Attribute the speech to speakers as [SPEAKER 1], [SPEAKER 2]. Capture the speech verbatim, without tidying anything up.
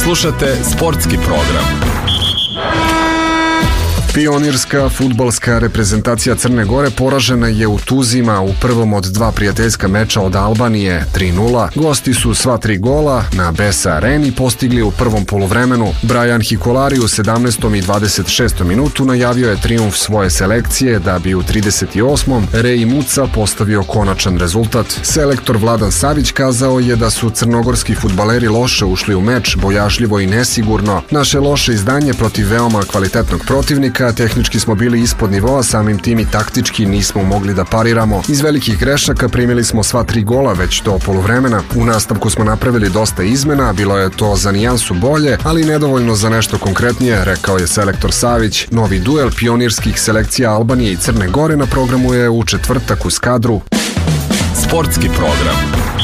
[SPEAKER 1] Slušate sportski program.
[SPEAKER 2] Pionirska fudbalska reprezentacija Crne Gore poražena je u Tuzima u prvom od dva prijateljska meča od Albanije tri nula. Gosti su sva tri gola na Besa Areni postigli u prvom poluvremenu. Brian Hikolari u sedamnaestom i dvadeset šestom minutu najavio je trijumf svoje selekcije da bi u trideset osmom Rej Muca postavio konačan rezultat. Selektor Vladan Savić kazao je da su crnogorski fudbaleri loše ušli u meč, bojažljivo i nesigurno. Naše loše izdanje protiv veoma kvalitetnog protivnika, tehnički smo bili ispod nivoa, samim tim i taktički nismo mogli da pariramo. Iz velikih grešaka primili smo sva tri gola već do poluvremena. U nastavku smo napravili dosta izmena, bilo je to za nijansu bolje, ali nedovoljno za nešto konkretnije, rekao je selektor Savić. Novi duel pionirskih selekcija Albanije i Crne Gore na programu je u četvrtak u Skadru.
[SPEAKER 1] Sportski program.